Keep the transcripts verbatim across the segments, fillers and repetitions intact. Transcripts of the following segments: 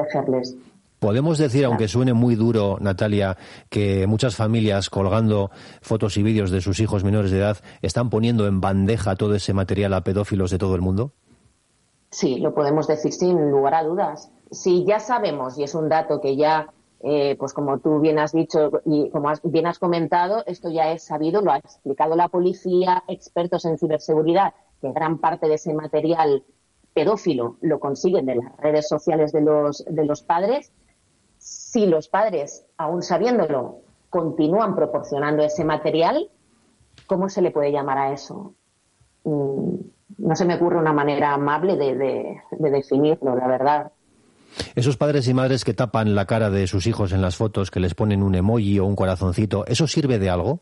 protegerles. Podemos decir, aunque suene muy duro, Natalia, que muchas familias colgando fotos y vídeos de sus hijos menores de edad están poniendo en bandeja todo ese material a pedófilos de todo el mundo. Sí, lo podemos decir sin lugar a dudas. Si ya sabemos, y es un dato que ya, eh, pues como tú bien has dicho y como has, bien has comentado, esto ya es sabido, lo ha explicado la policía, expertos en ciberseguridad, que gran parte de ese material pedófilo lo consiguen de las redes sociales de los, de los padres. Si los padres, aún sabiéndolo, continúan proporcionando ese material, ¿cómo se le puede llamar a eso? Mm, no se me ocurre una manera amable de, de, de definirlo, la verdad. Esos padres y madres que tapan la cara de sus hijos en las fotos, que les ponen un emoji o un corazoncito, ¿eso sirve de algo?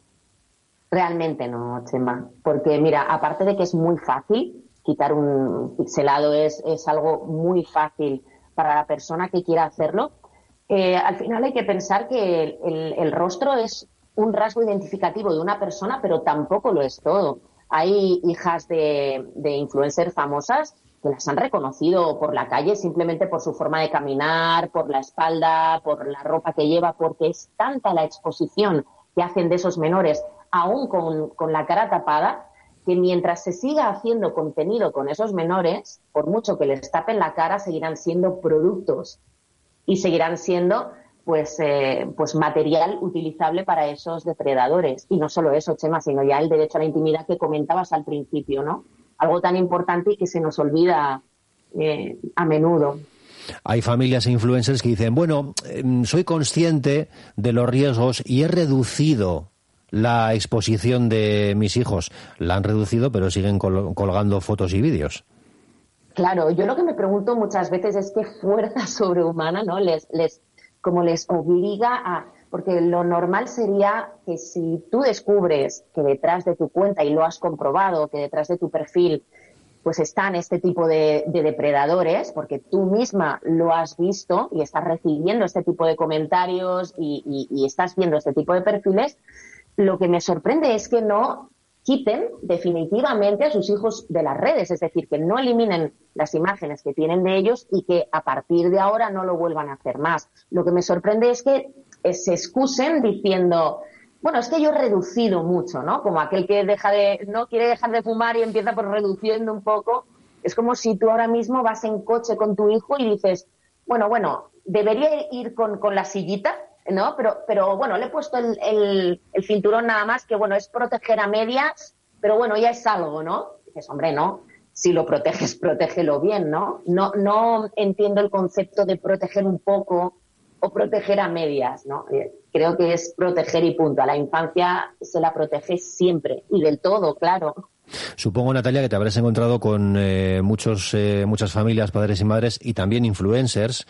Realmente no, Chema, porque mira, aparte de que es muy fácil, quitar un pixelado es, es algo muy fácil para la persona que quiera hacerlo. Eh, al final hay que pensar que el, el, el rostro es un rasgo identificativo de una persona, pero tampoco lo es todo. Hay hijas de, de influencers famosas que las han reconocido por la calle simplemente por su forma de caminar, por la espalda, por la ropa que lleva, porque es tanta la exposición que hacen de esos menores, aún con, con la cara tapada, que mientras se siga haciendo contenido con esos menores, por mucho que les tapen la cara, seguirán siendo productos y seguirán siendo pues eh, pues material utilizable para esos depredadores. Y no solo eso, Chema, sino ya el derecho a la intimidad que comentabas al principio, ¿no? Algo tan importante y que se nos olvida eh, a menudo. Hay familias e influencers que dicen, bueno, eh, soy consciente de los riesgos y he reducido la exposición de mis hijos. La han reducido, pero siguen col- colgando fotos y vídeos. Claro, yo lo que me pregunto muchas veces es qué fuerza sobrehumana, ¿no? Les, les, como les obliga a, porque lo normal sería que si tú descubres que detrás de tu cuenta, y lo has comprobado, que detrás de tu perfil, pues están este tipo de, de depredadores, porque tú misma lo has visto y estás recibiendo este tipo de comentarios y, y, y estás viendo este tipo de perfiles, lo que me sorprende es que no quiten definitivamente a sus hijos de las redes, es decir, que no eliminen las imágenes que tienen de ellos y que a partir de ahora no lo vuelvan a hacer más. Lo que me sorprende es que se excusen diciendo, bueno, es que yo he reducido mucho, ¿no? Como aquel que deja de, no quiere dejar de fumar y empieza por reduciendo un poco. Es como si tú ahora mismo vas en coche con tu hijo y dices, bueno, bueno, debería ir con, con la sillita, ¿no? Pero, pero bueno, le he puesto el, el, el cinturón nada más, que bueno, es proteger a medias, pero bueno, ya es algo, ¿no? Dices, hombre, no, si lo proteges, protégelo bien, ¿no? No, no entiendo el concepto de proteger un poco o proteger a medias, ¿no? Creo que es proteger y punto. A la infancia se la protege siempre y del todo, claro. Supongo, Natalia, que te habrás encontrado con eh, muchos, eh, muchas familias, padres y madres, y también influencers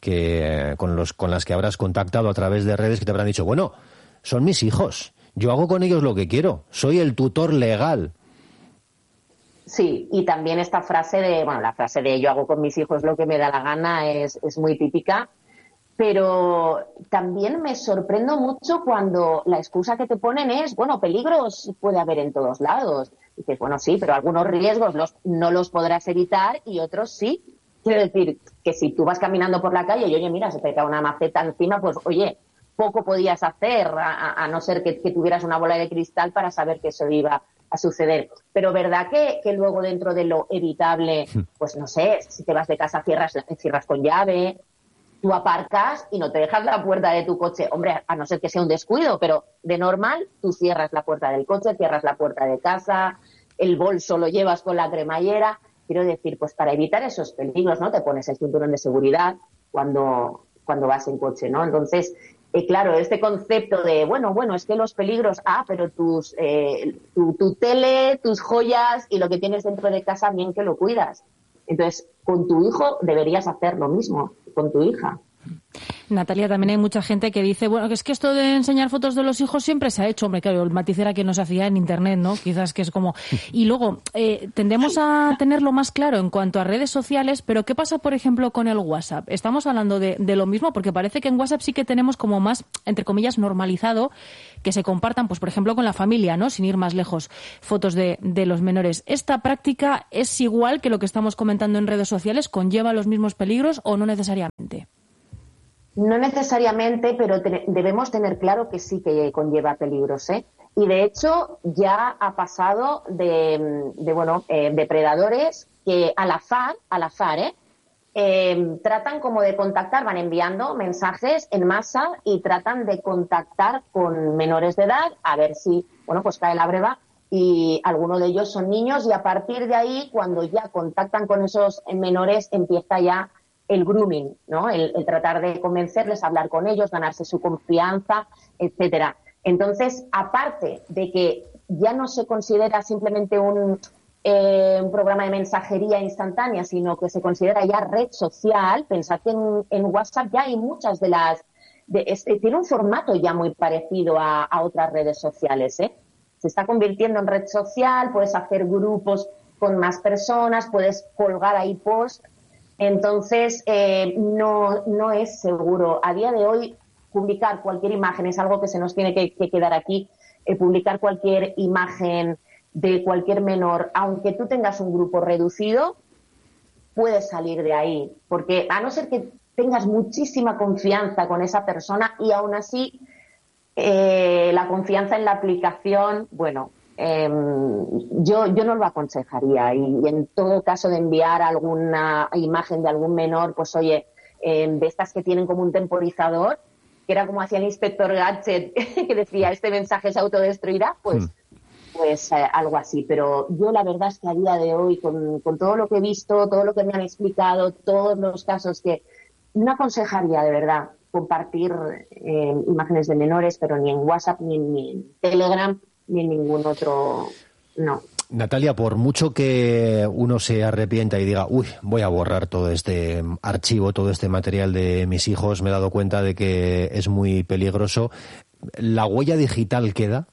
que eh, con los con las que habrás contactado a través de redes que te habrán dicho, bueno, son mis hijos, yo hago con ellos lo que quiero, soy el tutor legal. Sí, y también esta frase de, bueno, la frase de yo hago con mis hijos lo que me da la gana es, es muy típica, pero también me sorprendo mucho cuando la excusa que te ponen es, bueno, peligros puede haber en todos lados. Y dices, bueno, sí, pero algunos riesgos los, no los podrás evitar y otros sí. Quiero decir que si tú vas caminando por la calle y, oye, mira, se te cae una maceta encima, pues, oye, poco podías hacer, a, a no ser que, que tuvieras una bola de cristal para saber que eso iba a suceder. Pero verdad que, que luego dentro de lo evitable, pues no sé, si te vas de casa cierras, cierras con llave, tú aparcas y no te dejas la puerta de tu coche. Hombre, a no ser que sea un descuido, pero de normal tú cierras la puerta del coche, cierras la puerta de casa, el bolso lo llevas con la cremallera. Quiero decir, pues para evitar esos peligros, ¿no? Te pones el cinturón de seguridad cuando, cuando vas en coche, ¿no? Entonces, eh, claro, este concepto de, bueno, bueno, es que los peligros, ah, pero tus, eh, tu, tu tele, tus joyas y lo que tienes dentro de casa, bien que lo cuidas. Entonces, con tu hijo deberías hacer lo mismo, con tu hija. Natalia, también hay mucha gente que dice, bueno, que es que esto de enseñar fotos de los hijos siempre se ha hecho. Hombre, claro, el matiz era que no se hacía en Internet, ¿no? Quizás que es como... Y luego, eh, tendemos a tenerlo más claro en cuanto a redes sociales, pero ¿qué pasa, por ejemplo, con el WhatsApp? Estamos hablando de, de lo mismo, porque parece que en WhatsApp sí que tenemos como más, entre comillas, normalizado que se compartan, pues por ejemplo, con la familia, ¿no? Sin ir más lejos, fotos de, de los menores. ¿Esta práctica es igual que lo que estamos comentando en redes sociales? ¿Conlleva los mismos peligros o no necesariamente? No necesariamente, pero te- debemos tener claro que sí que conlleva peligros, ¿eh? Y de hecho ya ha pasado de, de bueno, eh, depredadores que al azar, al azar, ¿eh? Eh, tratan como de contactar, van enviando mensajes en masa y tratan de contactar con menores de edad a ver si, bueno, pues cae la breva y algunos de ellos son niños y a partir de ahí, cuando ya contactan con esos menores, empieza ya el grooming, ¿no? El, el tratar de convencerles, hablar con ellos, ganarse su confianza, etcétera. Entonces, aparte de que ya no se considera simplemente un Eh, un programa de mensajería instantánea, sino que se considera ya red social. Pensad que en, en WhatsApp ya hay muchas de las... De, es, tiene un formato ya muy parecido a, a otras redes sociales, ¿eh? Se está convirtiendo en red social, puedes hacer grupos con más personas, puedes colgar ahí posts. Entonces, eh, no, no es seguro. A día de hoy, publicar cualquier imagen es algo que se nos tiene que, que quedar aquí. Eh, publicar cualquier imagen de cualquier menor, aunque tú tengas un grupo reducido, puedes salir de ahí, porque a no ser que tengas muchísima confianza con esa persona y aún así eh, la confianza en la aplicación, bueno, eh, yo, yo no lo aconsejaría y, y en todo caso de enviar alguna imagen de algún menor, pues oye, eh, de estas que tienen como un temporizador, que era como hacía el inspector Gadget, que decía, este mensaje se autodestruirá, pues... Hmm. Pues eh, algo así, pero yo la verdad es que a día de hoy, con, con todo lo que he visto, todo lo que me han explicado, todos los casos que no aconsejaría de verdad compartir eh, imágenes de menores, pero ni en WhatsApp, ni, ni en Telegram, ni en ningún otro, no. Natalia, por mucho que uno se arrepienta y diga, uy, voy a borrar todo este archivo, todo este material de mis hijos, me he dado cuenta de que es muy peligroso, ¿la huella digital queda?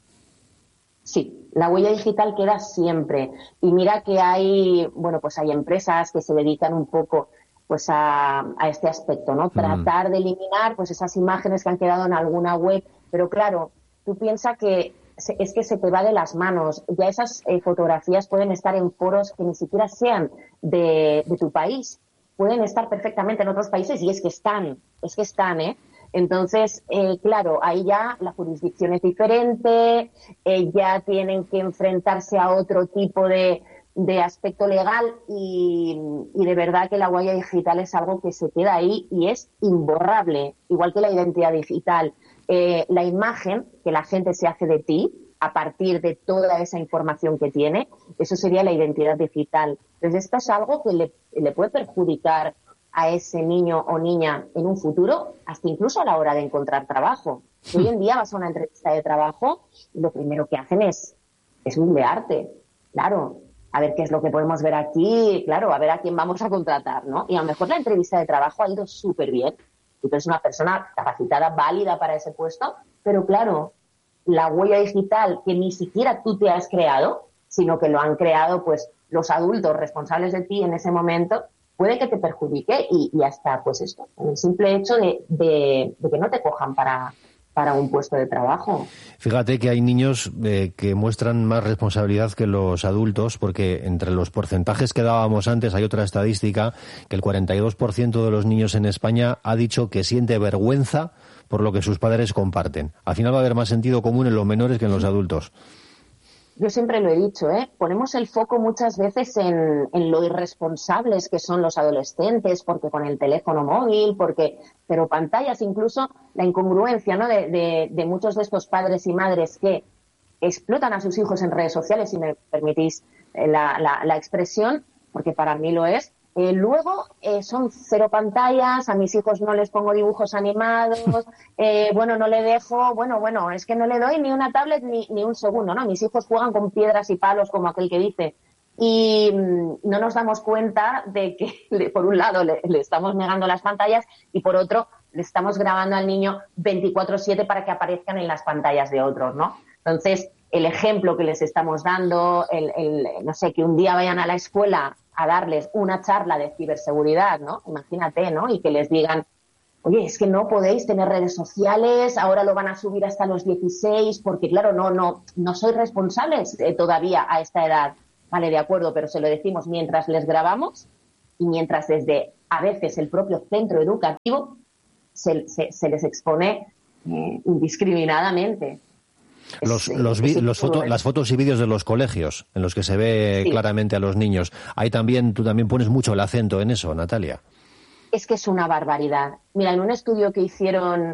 Sí, la huella digital queda siempre. Y mira que hay, bueno, pues hay empresas que se dedican un poco pues a, a este aspecto, ¿no? Tratar mm. de eliminar pues esas imágenes que han quedado en alguna web. Pero claro, tú piensas que se, es que se te va de las manos. Ya esas eh, fotografías pueden estar en foros que ni siquiera sean de, de tu país. Pueden estar perfectamente en otros países y es que están, es que están, ¿eh? Entonces, eh, claro, ahí ya la jurisdicción es diferente, eh, ya tienen que enfrentarse a otro tipo de, de aspecto legal y, y de verdad que la huella digital es algo que se queda ahí y es imborrable, igual que la identidad digital. Eh, la imagen que la gente se hace de ti a partir de toda esa información que tiene, eso sería la identidad digital. Entonces, esto es algo que le, le puede perjudicar a ese niño o niña en un futuro, hasta incluso a la hora de encontrar trabajo. Sí. Hoy en día vas a una entrevista de trabajo y lo primero que hacen es, es googlearte. Claro, a ver qué es lo que podemos ver aquí, claro, a ver a quién vamos a contratar, ¿no? Y a lo mejor la entrevista de trabajo ha ido súper bien. Y tú eres una persona capacitada, válida para ese puesto, pero claro, la huella digital que ni siquiera tú te has creado, sino que lo han creado pues los adultos responsables de ti en ese momento, puede que te perjudique y, y hasta, pues esto, el simple hecho de, de, de que no te cojan para, para un puesto de trabajo. Fíjate que hay niños eh, que muestran más responsabilidad que los adultos, porque entre los porcentajes que dábamos antes hay otra estadística, que el cuarenta y dos por ciento de los niños en España ha dicho que siente vergüenza por lo que sus padres comparten. Al final va a haber más sentido común en los menores que en los adultos. Yo siempre lo he dicho, ¿eh? Ponemos el foco muchas veces en, en lo irresponsables que son los adolescentes, porque con el teléfono móvil, porque, pero pantallas, incluso la incongruencia, ¿no? De, de, de muchos de estos padres y madres que explotan a sus hijos en redes sociales, si me permitís la, la, la expresión, porque para mí lo es. Eh, luego eh, son cero pantallas, a mis hijos no les pongo dibujos animados, eh, bueno, no le dejo, bueno, bueno, es que no le doy ni una tablet ni, ni un segundo, ¿no? Mis hijos juegan con piedras y palos, como aquel que dice, y mmm, no nos damos cuenta de que, por un lado, le, le estamos negando las pantallas y por otro, le estamos grabando al niño veinticuatro siete para que aparezcan en las pantallas de otros, ¿no? Entonces, el ejemplo que les estamos dando, el, el, no sé, que un día vayan a la escuela a darles una charla de ciberseguridad, ¿no? Imagínate, ¿no? Y que les digan, oye, es que no podéis tener redes sociales, ahora lo van a subir hasta los dieciséis, porque claro, no, no, no sois responsables eh, todavía a esta edad. Vale, de acuerdo, pero se lo decimos mientras les grabamos y mientras desde, a veces, el propio centro educativo se, se, se les expone eh, indiscriminadamente. Los, es, los, es, los foto, las fotos y vídeos de los colegios en los que se ve sí. claramente a los niños. Ahí también, tú también pones mucho el acento en eso, Natalia. Es que es una barbaridad. Mira, en un estudio que hicieron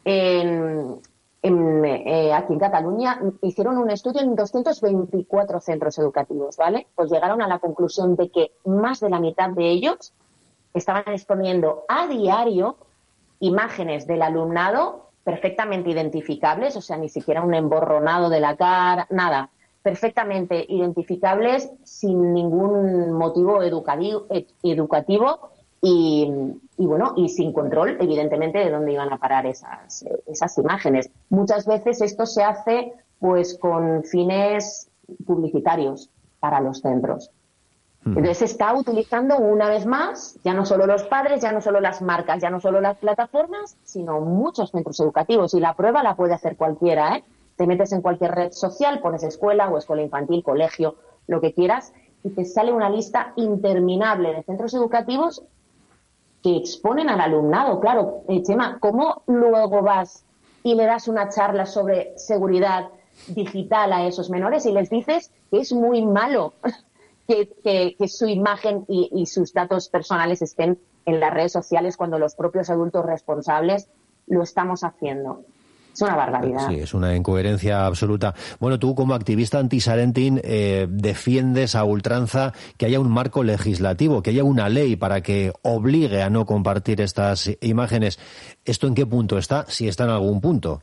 en, en, eh, aquí en Cataluña, hicieron un estudio en doscientos veinticuatro centros educativos, ¿vale? Pues llegaron a la conclusión de que más de la mitad de ellos estaban exponiendo a diario imágenes del alumnado perfectamente identificables, o sea, ni siquiera un emborronado de la cara, nada, perfectamente identificables sin ningún motivo educativo, educativo y, y, bueno, y sin control, evidentemente, de dónde iban a parar esas, esas imágenes. Muchas veces esto se hace pues con fines publicitarios para los centros. Entonces se está utilizando una vez más, ya no solo los padres, ya no solo las marcas, ya no solo las plataformas, sino muchos centros educativos. Y la prueba la puede hacer cualquiera, ¿eh? Te metes en cualquier red social, pones escuela o escuela infantil, colegio, lo que quieras, y te sale una lista interminable de centros educativos que exponen al alumnado. Claro, eh, Chema, ¿cómo luego vas y le das una charla sobre seguridad digital a esos menores y les dices que es muy malo Que, que, que su imagen y, y sus datos personales estén en las redes sociales cuando los propios adultos responsables lo estamos haciendo? Es una barbaridad. Sí, es una incoherencia absoluta. Bueno, tú como activista anti-Sarentin eh, defiendes a ultranza que haya un marco legislativo, que haya una ley para que obligue a no compartir estas imágenes. ¿Esto en qué punto está? Si está en algún punto.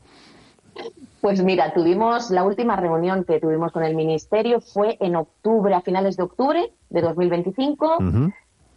Pues mira, tuvimos la última reunión que tuvimos con el Ministerio fue en octubre, a finales de octubre de dos mil veinticinco. Uh-huh.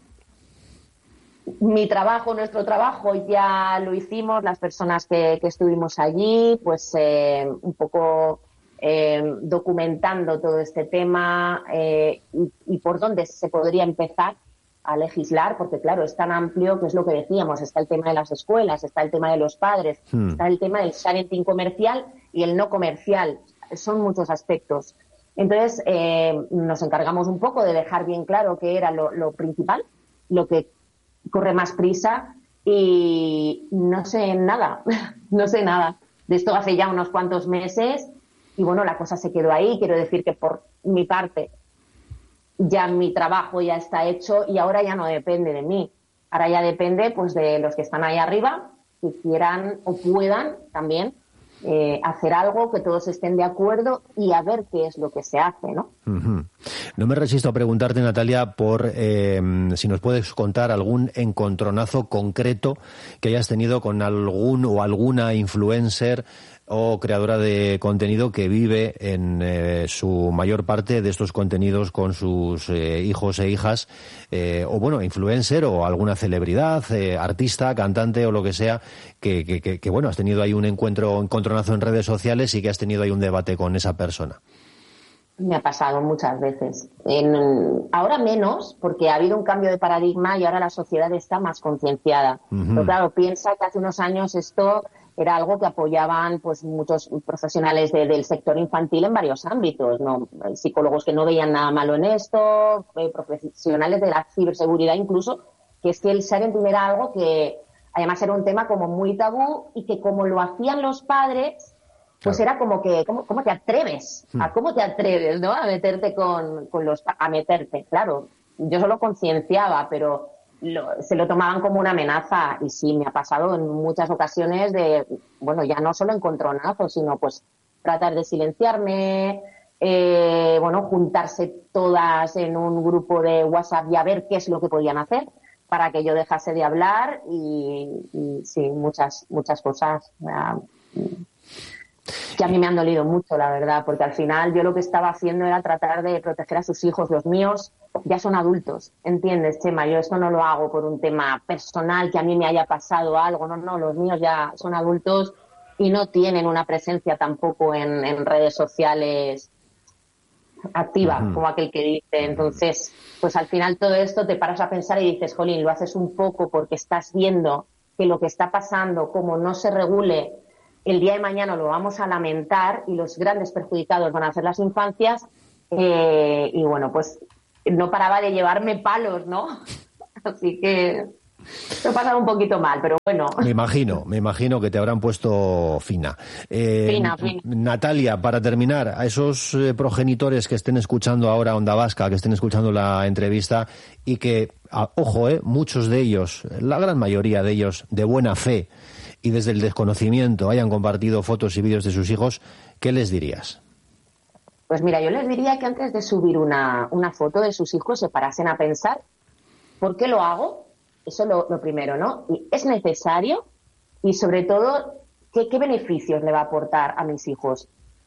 Mi trabajo, nuestro trabajo ya lo hicimos, las personas que, que estuvimos allí, pues eh, un poco eh, documentando todo este tema eh, y, y por dónde se podría empezar a legislar, porque claro, es tan amplio que es lo que decíamos, está el tema de las escuelas, está el tema de los padres, hmm. está el tema del sharing comercial y el no comercial, son muchos aspectos. Entonces, eh, nos encargamos un poco de dejar bien claro qué era lo, lo principal, lo que corre más prisa y no sé nada, no sé nada. De esto hace ya unos cuantos meses y bueno, la cosa se quedó ahí. Quiero decir que por mi parte ya mi trabajo ya está hecho y ahora ya no depende de mí. Ahora ya depende pues de los que están ahí arriba, que quieran o puedan también eh, hacer algo, que todos estén de acuerdo y a ver qué es lo que se hace, ¿no? Uh-huh. No me resisto a preguntarte, Natalia, por eh, si nos puedes contar algún encontronazo concreto que hayas tenido con algún o alguna influencer o creadora de contenido que vive en eh, su mayor parte de estos contenidos con sus eh, hijos e hijas, eh, o bueno, influencer o alguna celebridad, eh, artista, cantante o lo que sea, que, que, que, que bueno, has tenido ahí un encuentro, un encontronazo en redes sociales y que has tenido ahí un debate con esa persona. Me ha pasado muchas veces. En, ahora menos, porque ha habido un cambio de paradigma y ahora la sociedad está más concienciada. Uh-huh. Pero claro, piensa que hace unos años esto era algo que apoyaban pues muchos profesionales de, del sector infantil en varios ámbitos, ¿no? Psicólogos que no veían nada malo en esto, eh, profesionales de la ciberseguridad incluso, que es que el sharing era algo que además era un tema como muy tabú y que como lo hacían los padres, pues claro. Era como que, ¿cómo, cómo te atreves? Hmm. ¿A cómo te atreves, no? A meterte con, con los, a meterte, claro. Yo solo concienciaba, pero Lo, se lo tomaban como una amenaza y sí, me ha pasado en muchas ocasiones de, bueno, ya no solo encontronazos, sino pues tratar de silenciarme, eh, bueno, juntarse todas en un grupo de WhatsApp y a ver qué es lo que podían hacer para que yo dejase de hablar y, y sí, muchas, muchas cosas. que a mí me han dolido mucho, la verdad, porque al final yo lo que estaba haciendo era tratar de proteger a sus hijos. Los míos ya son adultos, ¿entiendes, Chema? Yo esto no lo hago por un tema personal, que a mí me haya pasado algo, no, no, los míos ya son adultos y no tienen una presencia tampoco en, en redes sociales activa, uh-huh. como aquel que dice. Entonces, pues al final todo esto te paras a pensar y dices, jolín, lo haces un poco porque estás viendo que lo que está pasando, como no se regule, el día de mañana lo vamos a lamentar y los grandes perjudicados van a ser las infancias. Eh, y bueno, pues no paraba de llevarme palos, ¿no? Así que lo he pasado un poquito mal, pero bueno. Me imagino, me imagino que te habrán puesto fina. Eh, fina, fina. Natalia, para terminar, a esos eh, progenitores que estén escuchando ahora Onda Vasca, que estén escuchando la entrevista y que, a, ojo, eh, muchos de ellos, la gran mayoría de ellos, de buena fe y desde el desconocimiento hayan compartido fotos y vídeos de sus hijos, ¿qué les dirías? Pues mira, yo les diría que antes de subir una, una foto de sus hijos se parasen a pensar, ¿por qué lo hago? Eso es lo, lo primero, ¿no? Y ¿es necesario? Y sobre todo, ¿qué, ¿qué beneficios le va a aportar a mis hijos?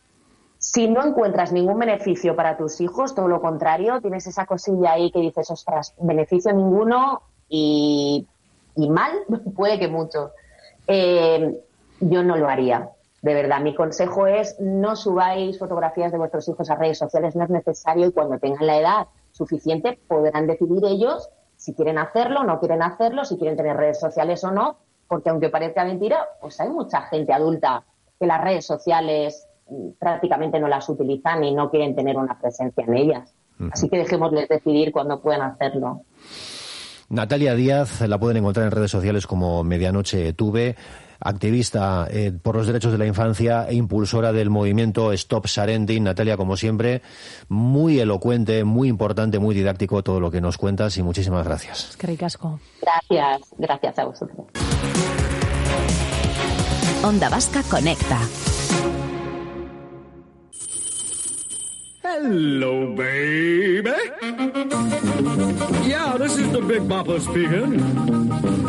Si no encuentras ningún beneficio para tus hijos, todo lo contrario, tienes esa cosilla ahí que dices, ostras, beneficio ninguno y, y mal, puede que mucho. Eh, yo no lo haría, de verdad. Mi consejo es no subáis fotografías de vuestros hijos a redes sociales, no es necesario, y cuando tengan la edad suficiente podrán decidir ellos si quieren hacerlo, no quieren hacerlo, si quieren tener redes sociales o no, porque aunque parezca mentira, pues hay mucha gente adulta que las redes sociales prácticamente no las utilizan y no quieren tener una presencia en ellas. Uh-huh. Así que dejémosles decidir cuándo puedan hacerlo. Natalia Díaz la pueden encontrar en redes sociales como Medianoche Tuve, activista eh, por los derechos de la infancia e impulsora del movimiento Stop Sarending. Natalia, como siempre, muy elocuente, muy importante, muy didáctico todo lo que nos cuentas y muchísimas gracias. Es que ricasco. Gracias, gracias a vosotros. Onda Vasca Conecta. Hello, baby. Yeah, this is the Big Bopper speaking.